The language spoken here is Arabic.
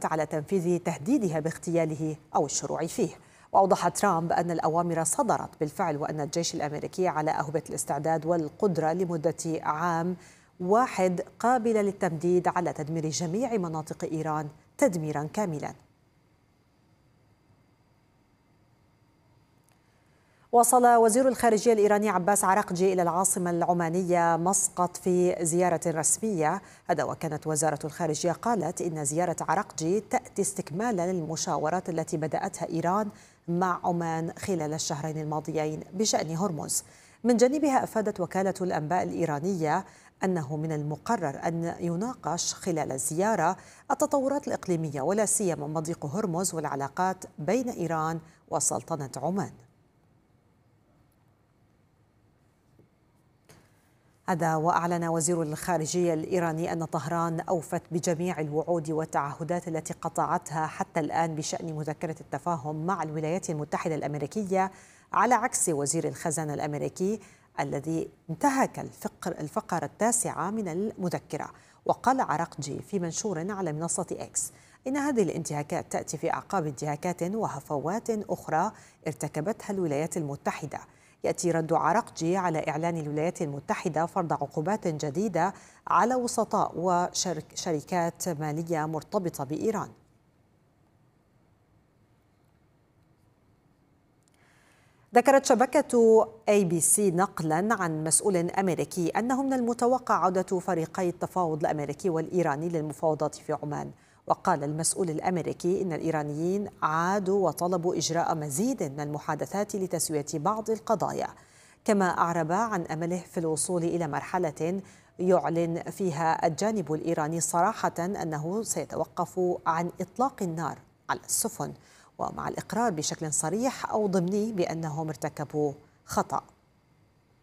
الولايات على تنفيذ تهديدها باغتياله أو الشروع فيه. وأوضح ترامب أن الأوامر صدرت بالفعل وأن الجيش الأمريكي على أهبة الاستعداد والقدرة لمدة عام واحد قابلة للتمديد على تدمير جميع مناطق إيران تدميرا كاملا. وصل وزير الخارجية الإيراني عباس عراقجي إلى العاصمة العمانية مسقط في زيارة رسمية. هذا وكانت وزارة الخارجية قالت إن زيارة عراقجي تأتي استكمالا للمشاورات التي بدأتها إيران مع عمان خلال الشهرين الماضيين بشأن هرمز. من جانبها أفادت وكالة الأنباء الإيرانية أنه من المقرر أن يناقش خلال الزيارة التطورات الإقليمية ولا سيما مضيق هرمز والعلاقات بين إيران وسلطنة عمان. هذا وأعلن وزير الخارجية الإيراني أن طهران أوفت بجميع الوعود والتعهدات التي قطعتها حتى الآن بشأن مذكرة التفاهم مع الولايات المتحدة الأمريكية، على عكس وزير الخزانة الأمريكي الذي انتهك الفقرة التاسعة من المذكرة. وقال عراقجي في منشور على منصة إكس إن هذه الانتهاكات تأتي في أعقاب انتهاكات وهفوات أخرى ارتكبتها الولايات المتحدة. يأتي رد عراقجي على إعلان الولايات المتحدة فرض عقوبات جديدة على وسطاء وشركات مالية مرتبطة بإيران. ذكرت شبكة ABC نقلا عن مسؤول أمريكي أنه من المتوقع عودة فريقي التفاوض الأمريكي والإيراني للمفاوضات في عمان. وقال المسؤول الأمريكي إن الإيرانيين عادوا وطلبوا إجراء مزيد من المحادثات لتسوية بعض القضايا، كما أعرب عن أمله في الوصول إلى مرحلة يعلن فيها الجانب الإيراني صراحة أنه سيتوقف عن إطلاق النار على السفن، ومع الإقرار بشكل صريح أو ضمني بأنهم ارتكبوا خطأ.